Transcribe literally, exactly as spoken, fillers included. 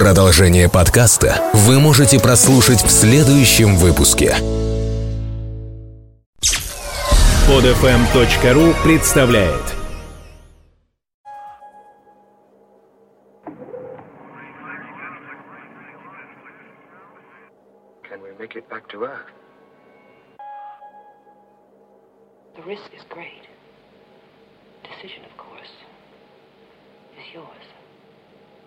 Продолжение подкаста вы можете прослушать в следующем выпуске. под эф эм точка ру представляет. Can we make it back to Earth? The risk is great. Decision, of course, is yours.